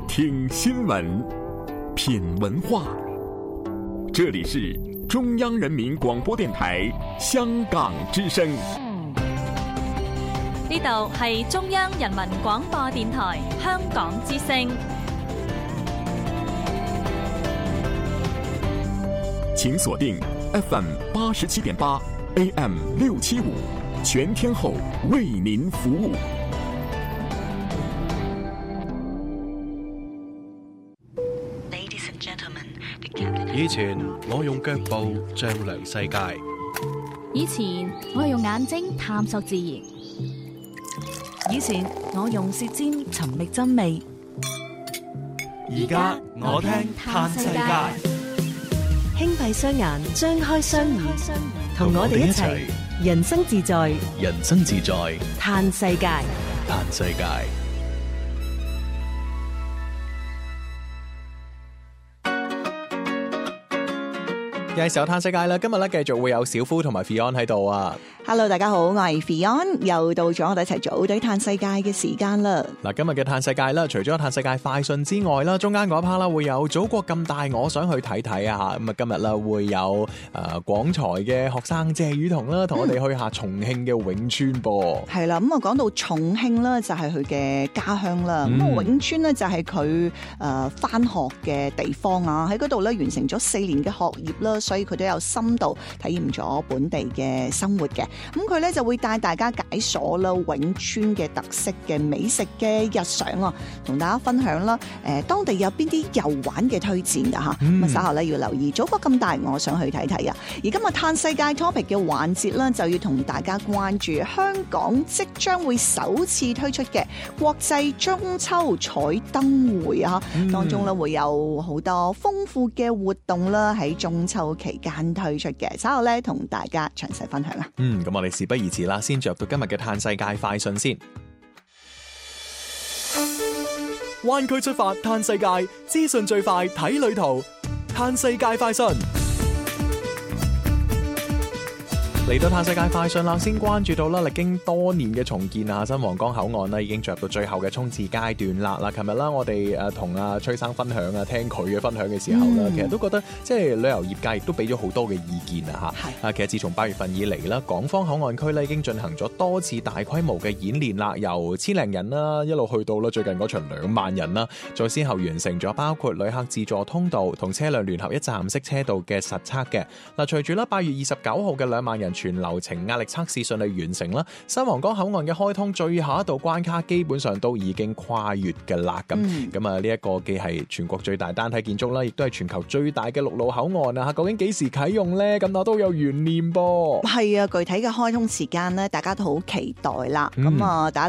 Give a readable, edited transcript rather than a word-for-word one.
听新闻，品文化。这里是中央人民廣播電台香港之聲。 呢度係中央人民廣播電台香港之聲。 請鎖定 FM 87.8 AM 675，全天候為您服務。 以前我用腳步丈量世界， 以前我用眼睛探索自然， 以前我用舌尖尋覓真味， 而家我聽嘆世界。 輕閉雙眼，張開雙耳，同我哋一齊人生自在， 人生自在， 嘆世界， 嘆世界。 又係時候嘆世界啦！今日咧繼續會有小夫同埋 Fion 喺度啊。 Hello， 大家好，我係 Fion，又到咗我哋一齊組隊嘆世界嘅時間啦。 嗱，今日嘅嘆世界啦，除咗嘆世界快訊之外啦，中間嗰一 part 啦會有祖國咁大，我想去睇睇啊！咁啊，今日啦會有廣財嘅學生謝雨桐啦，同我哋去下重慶嘅永川噃。 係啦，咁啊講到重慶啦，就係佢嘅家鄉啦。咁啊永川呢，就係佢返學嘅地方啊，喺嗰度咧完成咗4年嘅學業啦，所以佢都有深度體驗咗本地嘅生活嘅。咁佢咧就會帶大家解鎖啦永川嘅特色嘅美食嘅日常啊，同大家分享啦。當地有邊啲遊玩嘅推薦㗎嚇？咁啊稍後咧要留意。祖國咁大，我想去睇睇啊！而今日嘆世界 topic 嘅環節啦，就要同大家關注香港即將會首次推出嘅國際中秋彩燈會啊！當中咧會有好多豐富嘅活動啦，喺中秋期間推出嘅。稍後咧同大家詳細分享啊！ 咁我哋事不宜遲啦，先進入到今日嘅嘆世界快訊先。灣區出發嘆世界，資訊最快睇旅途，嘆世界快訊。嚟到嘆世界快訊啦，先關注到啦，歷經多年嘅重建啊，新皇崗口岸咧已經進入到最後嘅衝刺階段啦。嗱，琴日啦，我哋同阿崔生分享啊，聽佢嘅分享嘅時候啦，其實都覺得即係旅遊業界亦都俾咗好多嘅意見啊嚇。其實自從8月份以嚟啦，港方口岸區咧已經進行咗多次大規模嘅演練啦，由1000零人啦一路去到啦最近嗰場2萬人啦，再先後完成咗包括旅客自助通道同車輛聯合一站式車道嘅實測嘅。嗱，隨住啦8月29號嘅2萬人全流程壓力測試順利完成啦，新皇崗口岸嘅開通最後一道關卡基本上都已經跨越嘅啦。咁啊呢一個既係全國最大單體建築啦，亦都係全球最大嘅陸路口岸啊！究竟幾時啟用呢？咁我都有懸念噃。 係啊，具體嘅開通時間呢，大家都好期待啦。大家